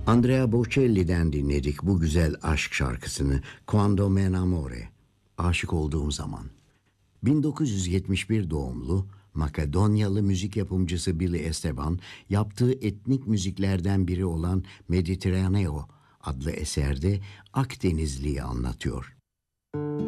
Andrea Bocelli'den dinledik bu güzel aşk şarkısını, Quando me enamore, aşık olduğum zaman. 1971 doğumlu Makedonyalı müzik yapımcısı Billy Esteban, yaptığı etnik müziklerden biri olan Mediterraneo adlı eserde Akdenizli'yi anlatıyor.